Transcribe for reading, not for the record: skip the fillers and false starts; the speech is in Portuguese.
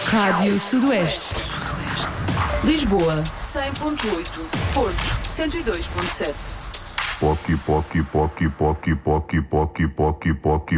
Rádio Sudoeste. Lisboa 100.8. Porto 102.7. Poc, poc, poc, poc, poc, poc, poc, poc, poc,